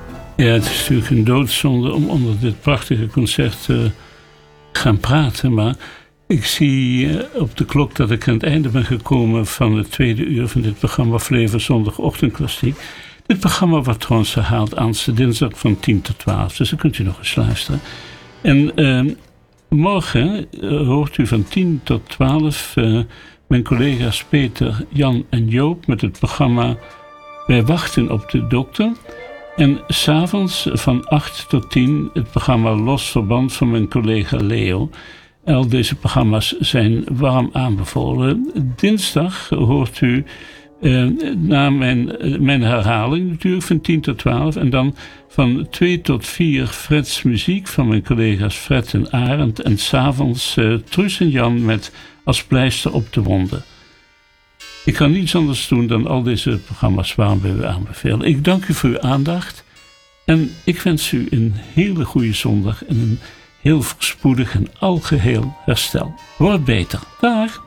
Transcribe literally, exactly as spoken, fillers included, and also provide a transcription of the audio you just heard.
Ja, het is natuurlijk een doodzonde om onder dit prachtige concert te gaan praten. Maar ik zie op de klok dat ik aan het einde ben gekomen van het tweede uur van dit programma Flevo Zondagochtendklassiek. Dit programma wordt trouwens herhaald aanstaande dinsdag van tien tot twaalf. Dus dan kunt u nog eens luisteren. En uh, morgen uh, hoort u van tien tot twaalf uh, mijn collega's Peter, Jan en Joop met het programma Wij wachten op de dokter. En 's avonds van acht tot tien het programma Los Verband van mijn collega Leo. Al deze programma's zijn warm aanbevolen. Dinsdag hoort u uh, na mijn, uh, mijn herhaling natuurlijk van tien tot twaalf. En dan van twee tot vier Freds muziek van mijn collega's Fred en Arend. En 's avonds uh, Truus en Jan met Als pleister op de wonden. Ik kan niets anders doen dan al deze programma's warm bij u aanbevelen. Ik dank u voor uw aandacht. En ik wens u een hele goede zondag en een heel voorspoedig en algeheel herstel. Word beter. Dag!